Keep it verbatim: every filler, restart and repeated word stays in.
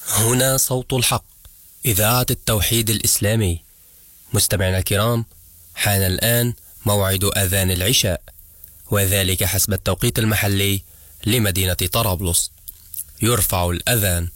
هنا صوت الحق، إذاعة التوحيد الإسلامي. مستمعينا الكرام، حان الآن موعد أذان العشاء، وذلك حسب التوقيت المحلي لمدينة طرابلس. يرفع الأذان.